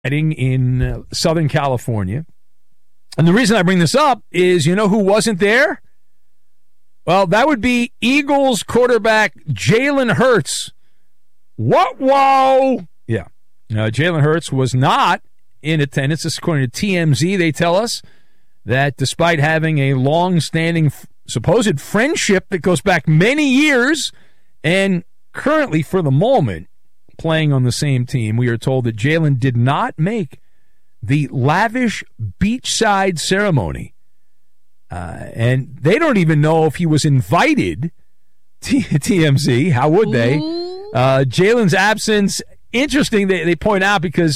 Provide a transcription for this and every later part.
wedding in Southern California. And the reason I bring this up is, you know who wasn't there? Well, that would be Eagles quarterback Jalen Hurts. What? Whoa! Yeah. Jalen Hurts was not in attendance. This is according to TMZ. They tell us that despite having a long-standing supposed friendship that goes back many years and currently, for the moment, playing on the same team, we are told that Jalen did not make the lavish beachside ceremony. And they don't even know if he was invited. TMZ, how would they? Jalen's absence, interesting, they point out, because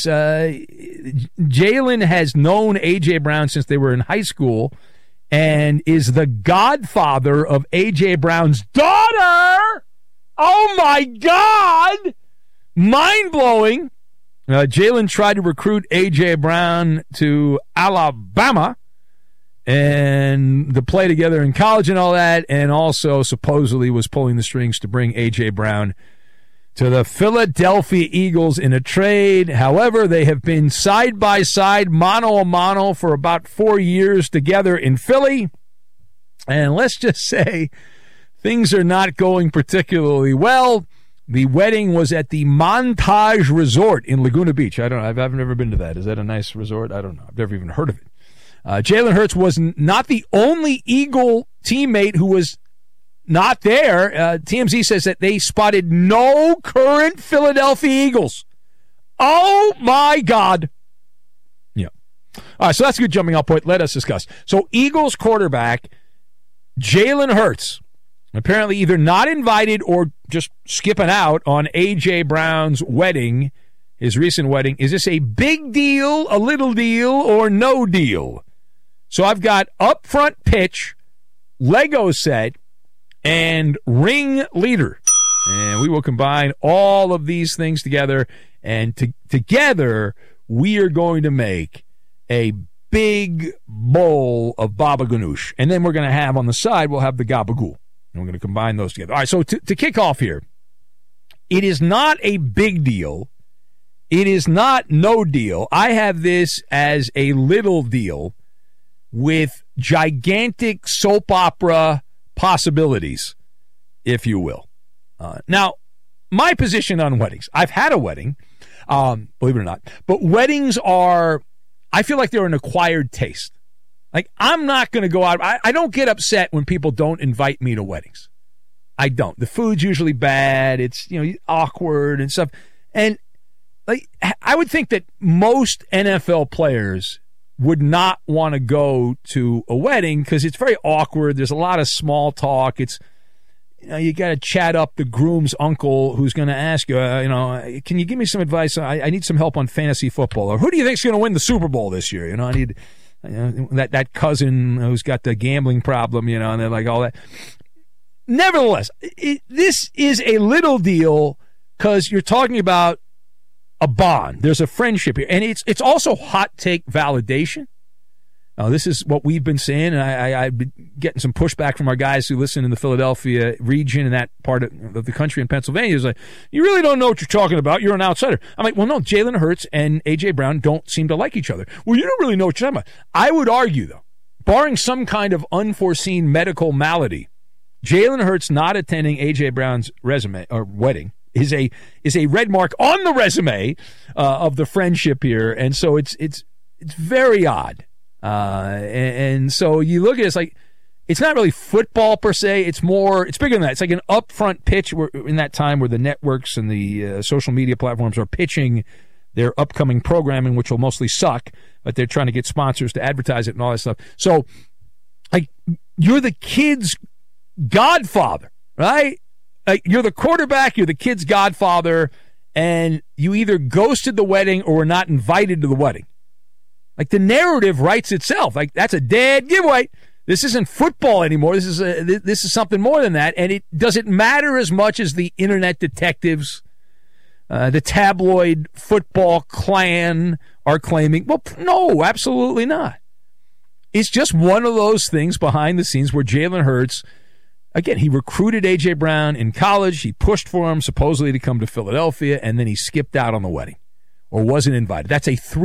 Jalen has known A.J. Brown since they were in high school and is the godfather of A.J. Brown's daughter. Oh, my God. Mind-blowing. Jalen tried to recruit A.J. Brown to Alabama and to play together in college and all that, and also supposedly was pulling the strings to bring A.J. Brown to the Philadelphia Eagles in a trade. However, they have been side by side, mano a mano, for about 4 years together in Philly. And let's just say things are not going particularly well. The wedding was at the Montage Resort in Laguna Beach. I've never been to that. Is that a nice resort? I don't know. I've never even heard of it. Jalen Hurts was not the only Eagle teammate who was not there. TMZ says that they spotted no current Philadelphia Eagles. Oh, my God. Yeah. All right, so that's a good jumping off point. Let us discuss. So Eagles quarterback Jalen Hurts, apparently either not invited or just skipping out on A.J. Brown's wedding, his recent wedding. Is this a big deal, a little deal, or no deal? So I've got upfront pitch, Lego set, and ring leader. And we will combine all of these things together, and together we are going to make a big bowl of baba ganoush. And then we're going to have on the side, we'll have the gabagool. And we're going to combine those together. All right, so to kick off here, it is not a big deal. It is not no deal. I have this as a little deal with gigantic soap opera possibilities, if you will. Now, my position on weddings, I've had a wedding, believe it or not, but weddings are, I feel like they're an acquired taste. Like, I'm not going to go out. I don't get upset when people don't invite me to weddings. I don't. The food's usually bad. It's, awkward and stuff. And like, I would think that most NFL players would not want to go to a wedding because it's very awkward. There's a lot of small talk. It's, you got to chat up the groom's uncle who's going to ask you, can you give me some advice? I need some help on fantasy football. Or who do you think's going to win the Super Bowl this year? I need that cousin who's got the gambling problem, and they're like all that. Nevertheless, this is a little deal because you're talking about a bond. There's a friendship here. And it's also hot take validation. This is what we've been saying, and I've been getting some pushback from our guys who listen in the Philadelphia region and that part of the country in Pennsylvania. It's like, you really don't know what you're talking about. You're an outsider. I'm like, well, no, Jalen Hurts and A.J. Brown don't seem to like each other. Well, you don't really know what you're talking about. I would argue, though, barring some kind of unforeseen medical malady, Jalen Hurts not attending A.J. Brown's resume or wedding is a red mark on the resume of the friendship here, and so it's very odd. And so you look at it, it's like, it's not really football per se. It's bigger than that. It's like an upfront pitch in that time where the networks and the social media platforms are pitching their upcoming programming, which will mostly suck, but they're trying to get sponsors to advertise it and all that stuff. So, like, you're the kid's godfather, right? Like, you're the quarterback, you're the kid's godfather, and you either ghosted the wedding or were not invited to the wedding. Like, the narrative writes itself. Like, that's a dead giveaway. This isn't football anymore. This is something more than that. And it doesn't matter as much as the internet detectives, the tabloid football clan are claiming. Well, no, absolutely not. It's just one of those things behind the scenes where Jalen Hurts, again, he recruited A.J. Brown in college. He pushed for him supposedly to come to Philadelphia, and then he skipped out on the wedding. or wasn't invited. That's a